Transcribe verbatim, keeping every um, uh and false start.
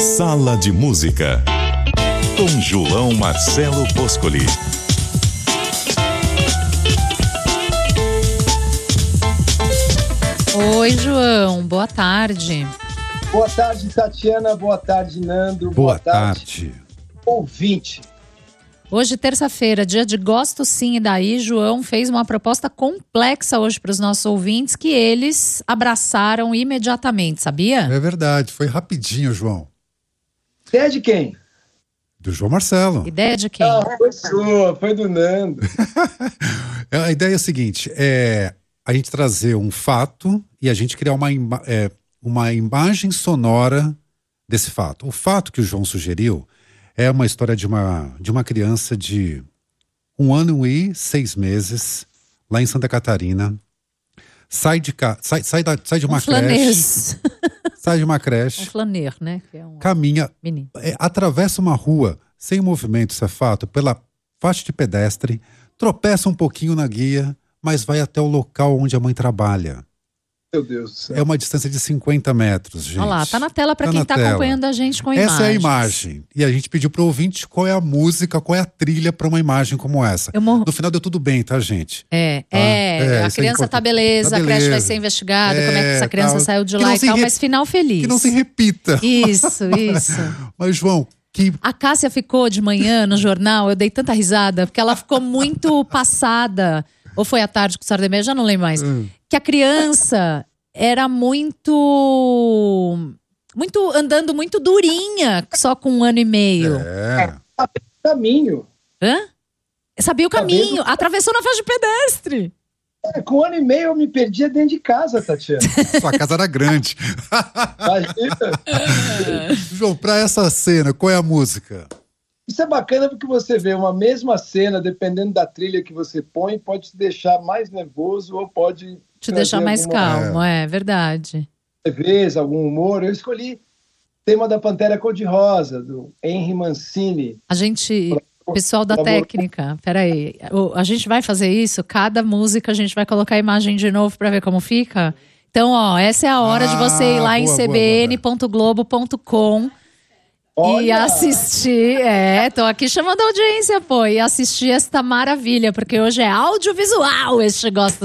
Sala de Música, com João Marcelo Boscoli. Oi, João, boa tarde. Boa tarde, Tatiana, boa tarde, Nando. Boa, boa tarde, tarde, ouvinte. Hoje, terça-feira, dia de Gosto Sim e Daí, João fez uma proposta complexa hoje para os nossos ouvintes que eles abraçaram imediatamente, sabia? É verdade, foi rapidinho, João. Ideia de quem? Do João Marcelo. Ideia de quem? Ah, foi sua, foi do Nando. A ideia é a seguinte, é a gente trazer um fato e a gente criar uma, ima- é, uma imagem sonora desse fato. O fato que o João sugeriu é uma história de uma, de uma criança de um ano e seis meses, lá em Santa Catarina. Sai de, ca... sai, sai, da... sai de uma um creche. flanês. Sai de uma creche. Um flaner, né? Que é um Caminha, menino. é, atravessa uma rua sem movimento, isso é fato, pela faixa de pedestre, tropeça um pouquinho na guia, mas vai até o local onde a mãe trabalha. Meu Deus do céu. É uma distância de cinquenta metros, gente. Olha lá, tá na tela para Tá quem na tá tela. acompanhando a gente com imagens. Essa é a imagem. E a gente pediu pro ouvinte qual é a música, qual é a trilha para uma imagem como essa. Eu morro... No final deu tudo bem, tá, gente? É, Ah, é, é, a isso é criança tá importante. beleza, Tá a creche vai beleza. ser investigada, como é que É, essa criança tal. saiu de Que lá não e se tal, re- mas final feliz. Que não se repita. Isso, isso. Mas, João, que A Cássia ficou de manhã no jornal, eu dei tanta risada, porque ela ficou muito passada, ou foi à tarde com o Sardemé, já não lembro mais, Hum. que a criança era muito, muito, andando muito durinha, só com um ano e meio. É. Caminho. Hã? Sabia o Sabendo- caminho, atravessou na faixa de pedestre. É, com um ano e meio eu me perdia dentro de casa, Tatiana. Sua casa era grande. Imagina. João, pra essa cena, qual é a música? Isso é bacana porque você vê uma mesma cena, dependendo da trilha que você põe, pode te deixar mais nervoso ou pode Te trazer deixar mais alguma calmo, é verdade. leveza, algum humor. Eu escolhi o tema da Pantera Cor-de-Rosa, do Henry Mancini. A gente, pessoal da Por favor. técnica, peraí, o- a gente vai fazer isso, cada música a gente vai colocar a imagem de novo pra ver como fica. Então, ó, essa é a hora de você ir lá Ah, em boa, c b n ponto globo ponto com e Olha! assistir, é, tô aqui chamando a audiência, pô, e assistir esta maravilha, porque hoje é audiovisual este Gosto